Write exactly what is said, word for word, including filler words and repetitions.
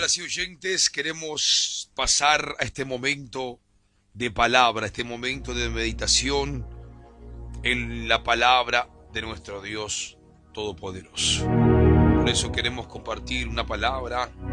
Señoras y oyentes, queremos pasar a este momento de palabra, este momento de meditación en la palabra de nuestro Dios Todopoderoso. Por eso queremos compartir una palabra